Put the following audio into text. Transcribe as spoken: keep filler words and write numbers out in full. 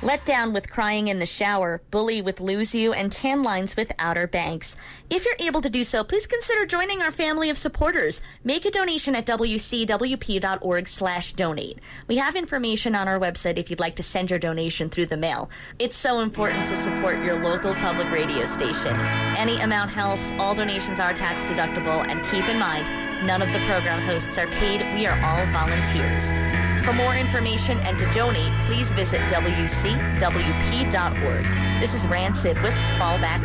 Let down with crying in the shower, bully with lose you, and tan lines with Outer Banks. If you're able to do so, please consider joining our family of supporters. Make a donation at w c w p dot org slash donate. We have information on our website if you'd like to send your donation through the mail. It's so important to support your local public radio station. Any amount helps. All donations are tax deductible, and keep in mind, none of the program hosts are paid. We are all volunteers. For more information and to donate, please visit w c w p dot org. This is Rancid with Fallback